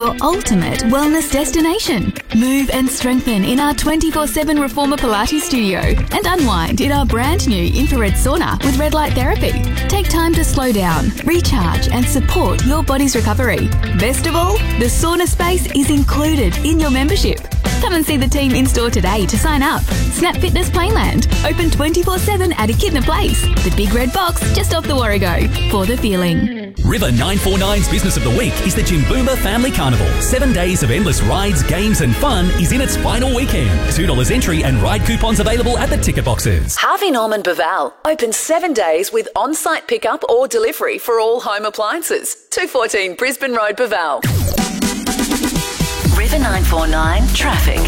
your ultimate wellness destination. Move and strengthen in our 24/7 Reformer Pilates studio and unwind in our brand new infrared sauna with red light therapy. Take time to slow down, recharge and support your body's recovery. Best of all, the sauna space is included in your membership. Come and see the team in store today to sign up. Snap Fitness Plainland, open 24/7 at Echidna Place. The big red box just off the Warrego for the feeling. River 949's Business of the Week is the Jimboomba Family Carnival. 7 days of endless rides, games and fun is in its final weekend. $2 entry and ride coupons available at the ticket boxes. Harvey Norman Baval, open 7 days with on-site pickup or delivery for all home appliances. 214 Brisbane Road, Baval. River 949 Traffic.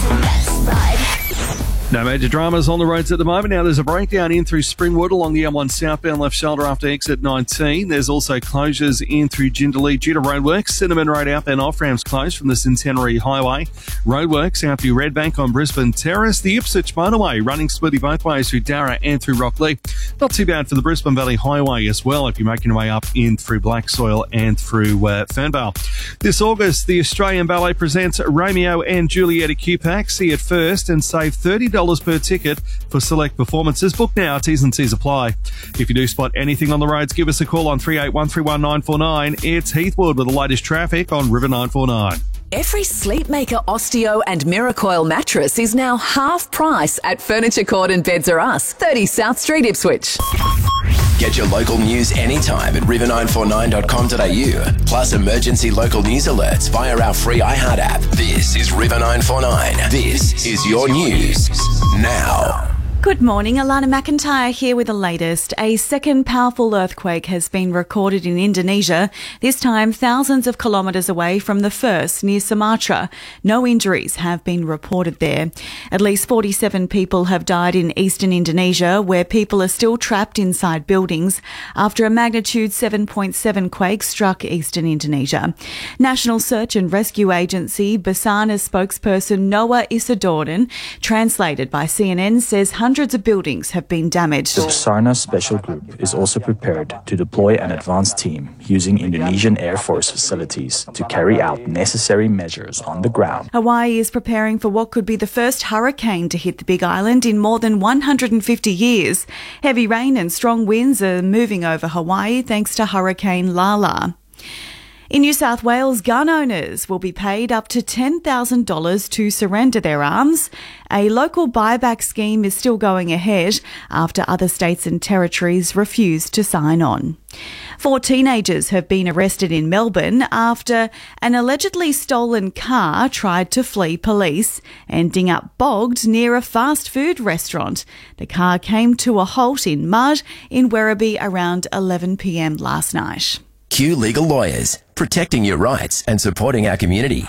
No major dramas on the roads at the moment. Now there's a breakdown in through Springwood along the M1 southbound left shoulder after exit 19. There's also closures in through Jindalee due to roadworks. Cinnamon Road outbound off-ramps closed from the Centenary Highway. Roadworks out through Redbank on Brisbane Terrace. The Ipswich motorway running smoothly both ways through Darra and through Rockley. Not too bad for the Brisbane Valley Highway as well if you're making your way up in through Black Soil and through Fernvale. This August, the Australian Ballet presents Romeo and Juliet at QPAC. See it first and save $30 per ticket for select performances. Book now, T's and C's apply. If you do spot anything on the roads, give us a call on 38131949. It's Heathwood with the latest traffic on River 949. Every Sleepmaker Osteo and Miracoil mattress is now half price at Furniture Court and Beds Are Us, 30 South Street, Ipswich. Get your local news anytime at river949.com.au. Plus emergency local news alerts via our free iHeart app. This is River 949. This is your news now. Good morning, Alana McIntyre here with the latest. A second powerful earthquake has been recorded in Indonesia, this time thousands of kilometres away from the first near Sumatra. No injuries have been reported there. At least 47 people have died in eastern Indonesia, where people are still trapped inside buildings after a magnitude 7.7 quake struck eastern Indonesia. National Search and Rescue Agency Basarnas spokesperson Noah Isidordan, translated by CNN, says hundreds of buildings have been damaged. The Basarnas Special Group is also prepared to deploy an advanced team using Indonesian Air Force facilities to carry out necessary measures on the ground. Hawaii is preparing for what could be the first hurricane to hit the Big Island in more than 150 years. Heavy rain and strong winds are moving over Hawaii thanks to Hurricane Lala. In New South Wales, gun owners will be paid up to $10,000 to surrender their arms. A local buyback scheme is still going ahead after other states and territories refused to sign on. 4 teenagers have been arrested in Melbourne after an allegedly stolen car tried to flee police, ending up bogged near a fast food restaurant. The car came to a halt in mud in Werribee around 11 p.m. last night. Q Legal Lawyers, protecting your rights and supporting our community.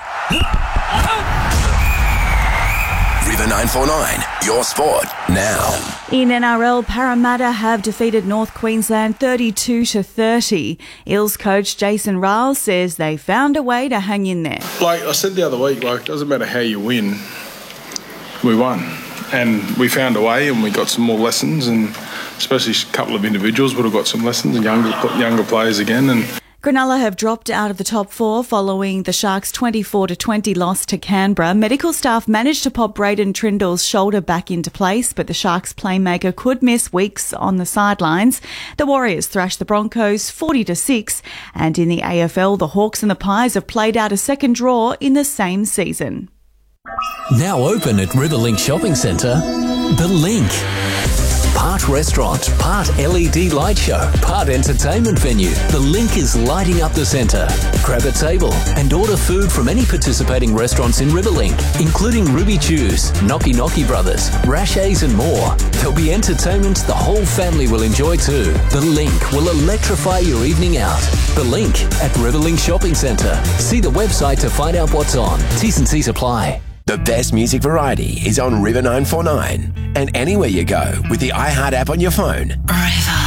River 949, your sport now. In NRL, Parramatta have defeated North Queensland 32-30. Eels coach Jason Riles says they found a way to hang in there. Like I said the other week, it doesn't matter how you win, we won. And we found a way and we got some more lessons, and especially a couple of individuals would have got some lessons, and younger players again. And Cronulla have dropped out of the top 4 following the Sharks' 24-20 loss to Canberra. Medical staff managed to pop Braden Trindle's shoulder back into place, but the Sharks playmaker could miss weeks on the sidelines. The Warriors thrashed the Broncos 40-6, and in the AFL, the Hawks and the Pies have played out a second draw in the same season. Now open at Riverlink Shopping Centre, The Link. Part restaurant, part LED light show, part entertainment venue. The Link is lighting up the centre. Grab a table and order food from any participating restaurants in Riverlink, including Ruby Chews, Noki Noki Brothers, Rashays and more. There'll be entertainment the whole family will enjoy too. The Link will electrify your evening out. The Link at Riverlink Shopping Centre. See the website to find out what's on. T's and C's apply. The best music variety is on River 949 and anywhere you go with the iHeart app on your phone. River.